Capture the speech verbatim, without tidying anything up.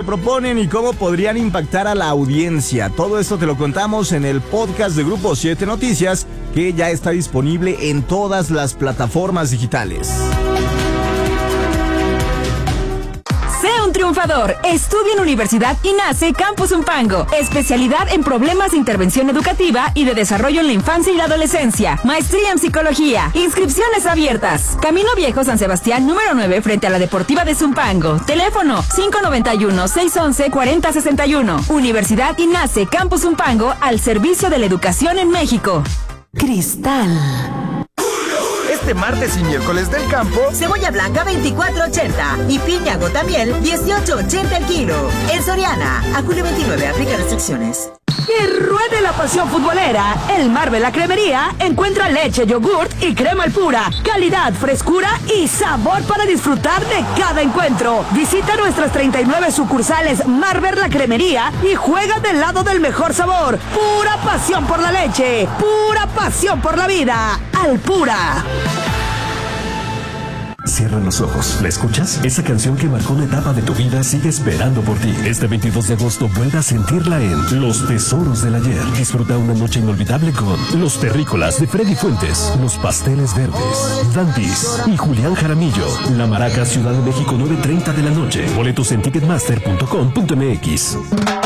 proponen y cómo podrían impactar a la audiencia. Todo esto te lo contamos en el podcast de Grupo siete Noticias, que ya está disponible en todas las plataformas digitales. Un triunfador. Estudia en Universidad INACE Campus Zumpango. Especialidad en problemas de intervención educativa y de desarrollo en la infancia y la adolescencia. Maestría en psicología. Inscripciones abiertas. Camino Viejo San Sebastián número nueve frente a la Deportiva de Zumpango. Teléfono cinco noventa y uno, seiscientos once, cuarenta sesenta y uno. Universidad INACE Campus Zumpango al servicio de la educación en México. Cristal. Este martes y miércoles del campo, cebolla blanca veinticuatro ochenta y piña gotamiel dieciocho ochenta el kilo. En Soriana, a julio veintinueve, aplica restricciones. Que ruede la pasión futbolera. El Marvel La Cremería encuentra leche, yogurt y crema al pura. Calidad, frescura y sabor para disfrutar de cada encuentro. Visita nuestras treinta y nueve sucursales Marvel La Cremería y juega del lado del mejor sabor. Pura pasión por la leche. Pura pasión por la vida. Alpura. Cierra los ojos. ¿La escuchas? Esa canción que marcó una etapa de tu vida sigue esperando por ti. Este veintidós de agosto vuelve a sentirla en Los Tesoros del Ayer. Disfruta una noche inolvidable con Los Terrícolas de Freddy Fuentes, Los Pasteles Verdes, Dantis y Julián Jaramillo. La Maraca, Ciudad de México, nueve treinta de la noche. Boletos en ticketmaster punto com punto m x.